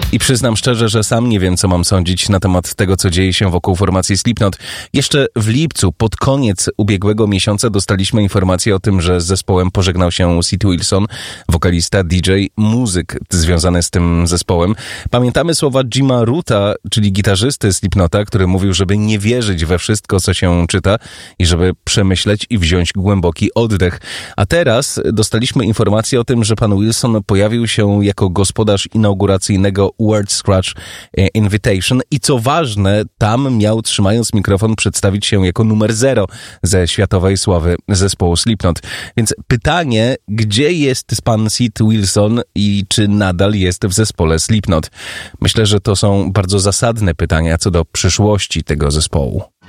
I przyznam szczerze, że sam nie wiem, co mam sądzić na temat tego, co dzieje się wokół formacji Slipknot. Jeszcze w lipcu, pod koniec ubiegłego miesiąca, dostaliśmy informację o tym, że z zespołem pożegnał się Sid Wilson, wokalista, DJ, muzyk związany z tym zespołem. Pamiętamy słowa Jima Roota, czyli gitarzysty Slipknota, który mówił, żeby nie wierzyć we wszystko, co się czyta i żeby przemyśleć i wziąć głęboki oddech. A teraz dostaliśmy informację o tym, że pan Wilson pojawił się jako gospodarz inauguracyjnego World Scratch Invitation i co ważne, tam miał, trzymając mikrofon, przedstawić się jako numer 0 ze światowej sławy zespołu Slipknot. Więc pytanie, gdzie jest pan Sid Wilson i czy nadal jest w zespole Slipknot? Myślę, że to są bardzo zasadne pytania co do przyszłości tego zespołu.